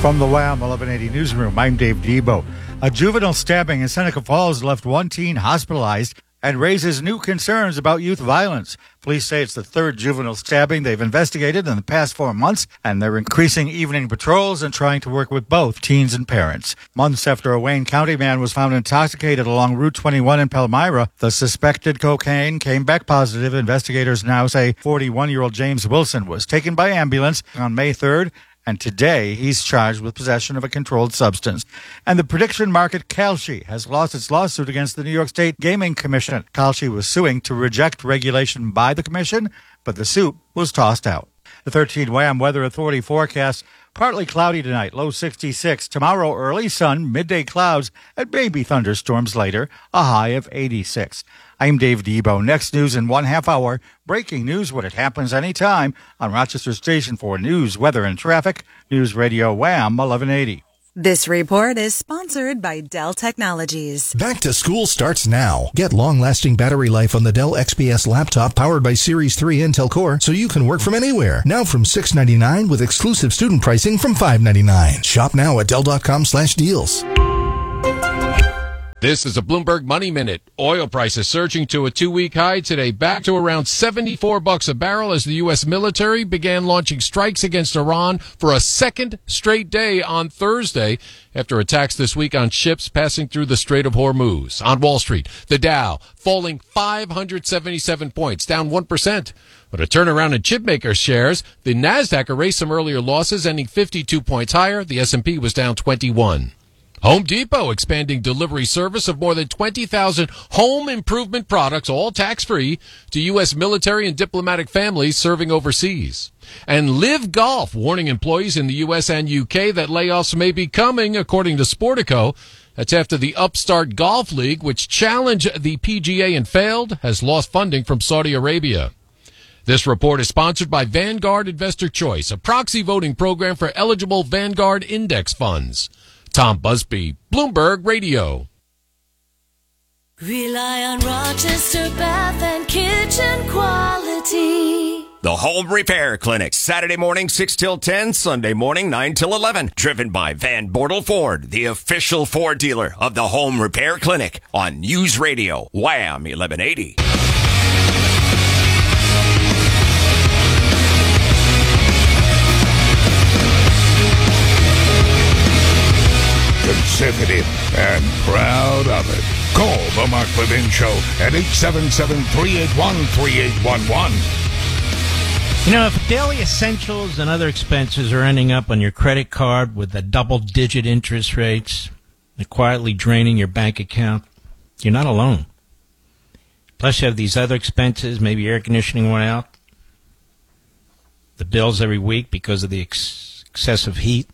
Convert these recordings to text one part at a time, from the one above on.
From the WHAM 1180 newsroom, I'm Dave Debo. A juvenile stabbing in Seneca Falls left one teen hospitalized and raises new concerns about youth violence. Police say it's the third juvenile stabbing they've investigated in the past 4 months, and they're increasing evening patrols and trying to work with both teens and parents. Months after a Wayne County man was found intoxicated along Route 21 in Palmyra, the suspected cocaine came back positive. Investigators now say 41-year-old James Wilson was taken by ambulance on May 3rd. And today, he's charged with possession of a controlled substance. And the prediction market Kalshi has lost its lawsuit against the New York State Gaming Commission. Kalshi was suing to reject regulation by the commission, but the suit was tossed out. The 13 WHAM Weather Authority forecasts partly cloudy tonight, low 66. Tomorrow, early sun, midday clouds, and maybe thunderstorms later, a high of 86. I'm Dave Debo. Next news in 1/2 hour. Breaking news when it happens anytime on Rochester Station for news, weather, and traffic. News Radio WHAM 1180. This report is sponsored by Dell Technologies. Back to school starts now. Get long-lasting battery life on the Dell XPS laptop powered by Series 3 Intel Core so you can work from anywhere. Now from $699 with exclusive student pricing from $599. Shop now at Dell.com/deals. This is a Bloomberg Money Minute. Oil prices surging to a 2-week high today, back to around $74 a barrel as the U.S. military began launching strikes against Iran for a second straight day on Thursday after attacks this week on ships passing through the Strait of Hormuz. On Wall Street, the Dow falling 577 points, down 1%. But a turnaround in chipmaker shares. The Nasdaq erased some earlier losses, ending 52 points higher. The S&P was down 21. Home Depot expanding delivery service of more than 20,000 home improvement products, all tax-free, to U.S. military and diplomatic families serving overseas. And Live Golf warning employees in the U.S. and U.K. that layoffs may be coming, according to Sportico. That's after the Upstart Golf League, which challenged the PGA and failed, has lost funding from Saudi Arabia. This report is sponsored by Vanguard Investor Choice, a proxy voting program for eligible Vanguard index funds. Tom Busby, Bloomberg Radio. Rely on Rochester Bath and Kitchen quality. The Home Repair Clinic, Saturday morning 6 till 10, Sunday morning 9 till 11. Driven by Van Bortle Ford, the official Ford dealer of the Home Repair Clinic on News Radio, WHAM 1180. Conservative and proud of it. Call the Mark Levin Show at 877-381-3811. You know, if daily essentials and other expenses are ending up on your credit card with the double-digit interest rates and quietly draining your bank account, you're not alone. Plus, you have these other expenses, maybe air conditioning went out, the bills every week because of the excessive heat,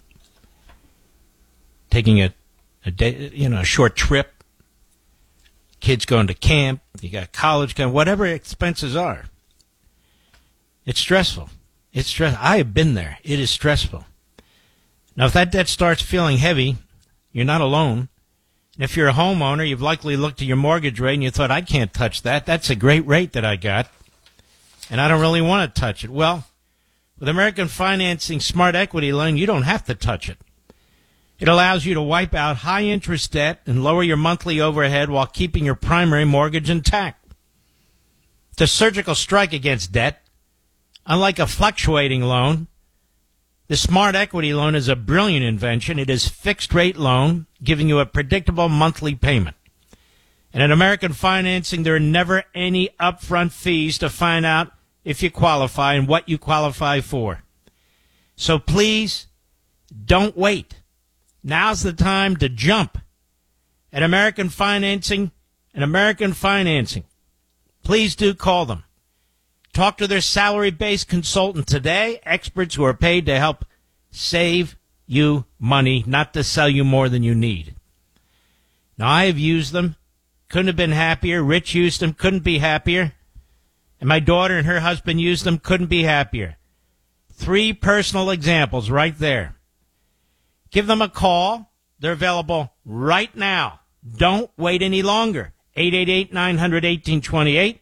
taking a day, a short trip, kids going to camp, you got college, whatever expenses are. It's stressful. I have been there. It is stressful. Now, if that debt starts feeling heavy, you're not alone. And if you're a homeowner, you've likely looked at your mortgage rate and you thought, I can't touch that. That's a great rate that I got, and I don't really want to touch it. Well, with American Financing Smart Equity Loan, you don't have to touch it. It allows you to wipe out high-interest debt and lower your monthly overhead while keeping your primary mortgage intact. It's a surgical strike against debt. Unlike a fluctuating loan, the Smart Equity Loan is a brilliant invention. It is fixed-rate loan, giving you a predictable monthly payment. And at American Financing, there are never any upfront fees to find out if you qualify and what you qualify for. So please, don't wait. Now's the time to jump. At American Financing and American Financing, please do call them. Talk to their salary-based consultant today, experts who are paid to help save you money, not to sell you more than you need. Now, I have used them. Couldn't have been happier. Rich used them. Couldn't be happier. And my daughter and her husband used them. Couldn't be happier. 3 personal examples right there. Give them a call. They're available right now. Don't wait any longer. 888-900-1828.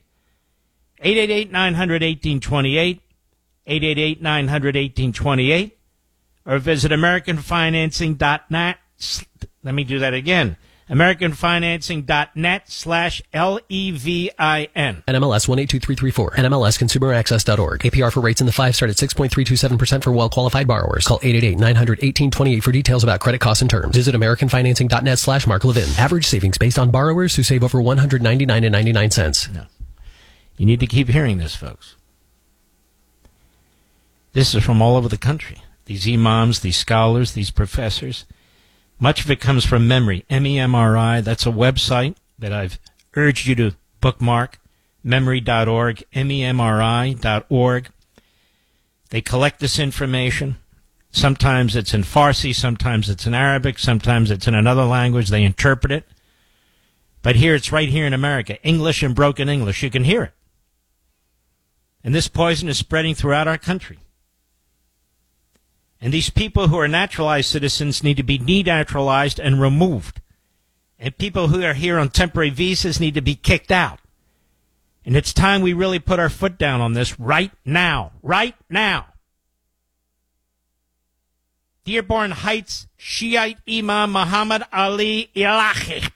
888-900-1828. 888-900-1828. or visit AmericanFinancing.net. Let me do that again. AmericanFinancing.net/LEVIN. NMLS 182334. NMLSConsumerAccess.org. APR for rates in the 5 start at 6.327% for well-qualified borrowers. Call 888-900-1828 for details about credit costs and terms. Visit AmericanFinancing.net/Mark Levin. Average savings based on borrowers who save over $199.99. No. You need to keep hearing this, folks. This is from all over the country. These imams, these scholars, these professors. Much of it comes from Memory, MEMRI. That's a website that I've urged you to bookmark, memory.org, MEMRI.org. They collect this information. Sometimes it's in Farsi, sometimes it's in Arabic, sometimes it's in another language. They interpret it. But here, it's right here in America, English and broken English. You can hear it. And this poison is spreading throughout our country. And these people who are naturalized citizens need to be denaturalized and removed. And people who are here on temporary visas need to be kicked out. And it's time we really put our foot down on this right now. Right now. Dearborn Heights Shiite Imam Muhammad Ali Ilahi.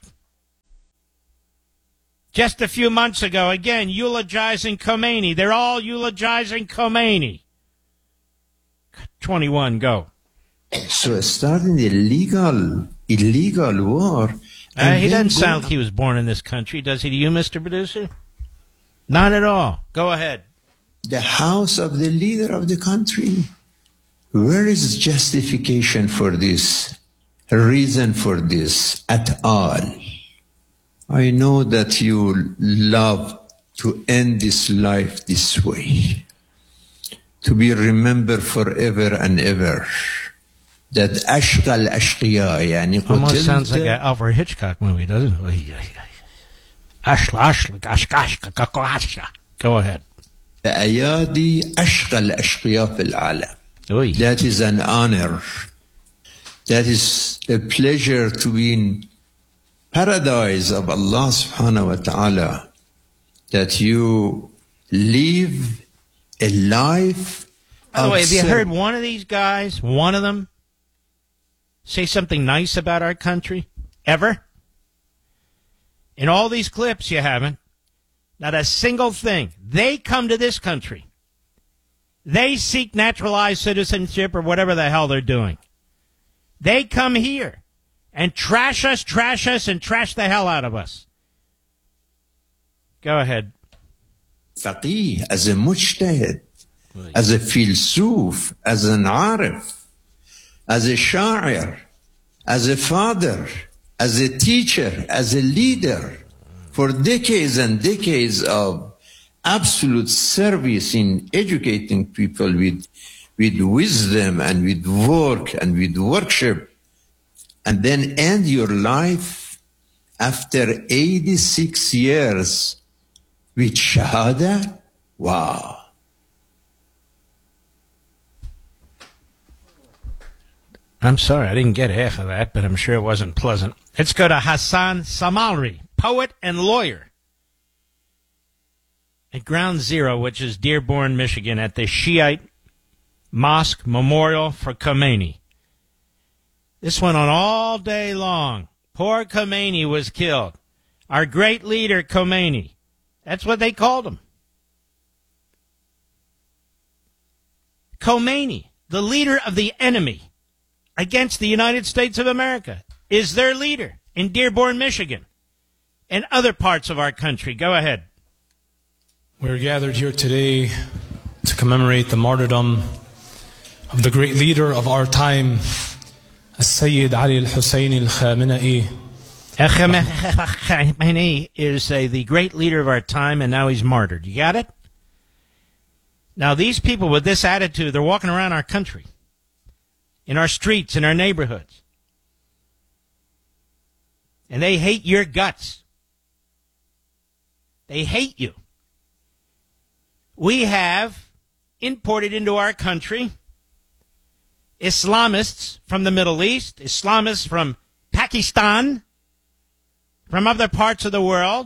Just a few months ago, again, eulogizing Khomeini. They're all eulogizing Khomeini. 21, go. So starting the illegal war. He doesn't sound like he was born in this country, does he to you, Mr. Producer? Not at all. Go ahead. The house of the leader of the country. Where is justification for this? A reason for this at all? I know that you love to end this life this way. To be remembered forever and ever. That Ashq al-Ashqiya, yani almost sounds like an Alfred Hitchcock movie, doesn't it? Go ahead. Ayadi Ashq al-Ashqiya fil alam. That is an honor. That is a pleasure to be in paradise of Allah subhanahu wa ta'ala. That you live a life. By the way, have you heard one of these guys, one of them, say something nice about our country? Ever? In all these clips, you haven't. Not a single thing. They come to this country. They seek naturalized citizenship or whatever the hell they're doing. They come here and trash us, and trash the hell out of us. Go ahead. Faqih, as a mujtahid, as a filsuf, as an arif, as a sha'ir, as a father, as a teacher, as a leader, for decades and decades of absolute service in educating people with wisdom and with work and with worship, and then end your life after 86 years with shahada? Wow. I'm sorry, I didn't get half of that, but I'm sure it wasn't pleasant. Let's go to Hassan Samalri, poet and lawyer, at Ground Zero, which is Dearborn, Michigan, at the Shiite Mosque Memorial for Khomeini. This went on all day long. Poor Khomeini was killed. Our great leader, Khomeini. That's what they called him. Khomeini, the leader of the enemy against the United States of America, is their leader in Dearborn, Michigan, and other parts of our country. Go ahead. We're gathered here today to commemorate the martyrdom of the great leader of our time, As-Sayyid Ali al-Husseini al-Khamenei. Khamenei is the great leader of our time, and now he's martyred. You got it? Now, these people with this attitude, they're walking around our country, in our streets, in our neighborhoods, and they hate your guts. They hate you. We have imported into our country Islamists from the Middle East, Islamists from Pakistan, from other parts of the world,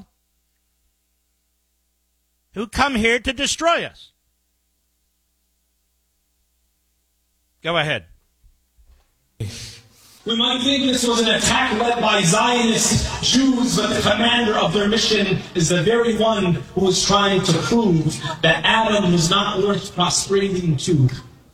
who come here to destroy us. Go ahead. We might think this was an attack led by Zionist Jews, but the commander of their mission is the very one who was trying to prove that Adam was not worth prostrating to.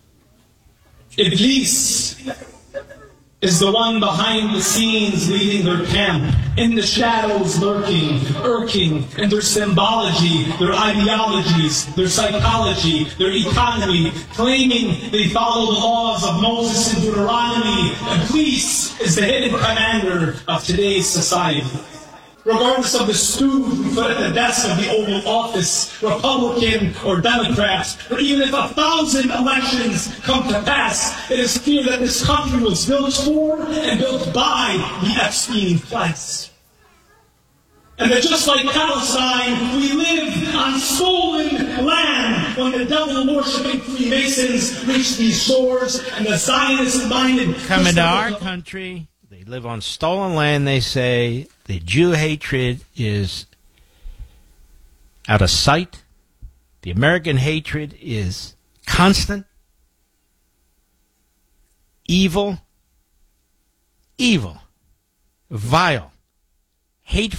Iblis is the one behind the scenes leading their camp, in the shadows lurking, irking, in their symbology, their ideologies, their psychology, their economy, claiming they follow the laws of Moses and Deuteronomy. Iblis is the hidden commander of today's society. Regardless of the stooge we put at the desk of the Oval Office, Republican or Democrat, or even if 1,000 elections come to pass, it is clear that this country was built for and built by the Epstein class. And that just like Palestine, we live on stolen land when the devil-worshipping Freemasons reach these shores and the Zionist-minded... Come into our country, they live on stolen land, they say. The Jew hatred is out of sight. The American hatred is constant. Evil, vile, hateful.